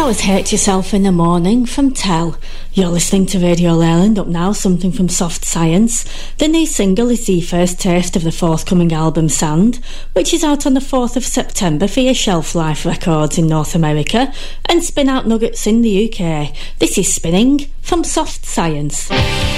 Always hate yourself in the morning from Tell. You're listening to Radio Leyland. Up now, something from Soft Science. The new single is the first taste of the forthcoming album Sand, which is out on the 4th of September via Shelf Life Records in North America and Spin Out Nuggets in the UK. This is Spinning from Soft Science.